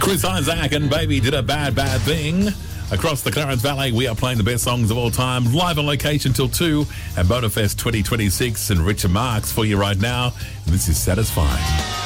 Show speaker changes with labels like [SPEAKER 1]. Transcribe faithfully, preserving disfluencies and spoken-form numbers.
[SPEAKER 1] Chris Isaac and Baby Did a Bad Bad Thing. Across the Clarence Valley, we are playing the best songs of all time, live on location till two at Motorfest twenty twenty-six, and Richard Marx for you right now. And this is Satisfying.